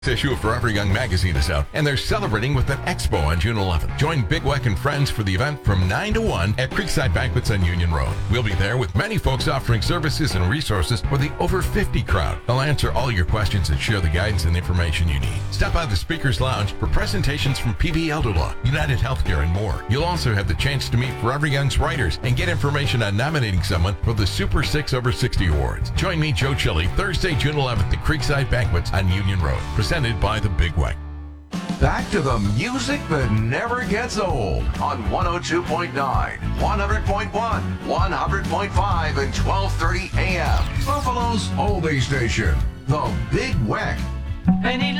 This issue of Forever Young magazine is out, and they're celebrating with an expo on June 11th. Join Big Weck and friends for the event from 9 to 1 at Creekside Banquets on Union Road. We'll be there with many folks offering services and resources for the over 50 crowd. They'll answer all your questions and share the guidance and information you need. Stop by the Speakers Lounge for presentations from PB Elder Law, United Healthcare, and more. You'll also have the chance to meet Forever Young's writers and get information on nominating someone for the Super 6 over 60 Awards. Join me, Joe Chili, Thursday, June 11th at Creekside Banquets on Union Road. Presented by the Big Weck. Back to the music that never gets old on 102.9, 100.1, 100.5, and 1230 AM. Buffalo's oldie station, the Big Weck. And he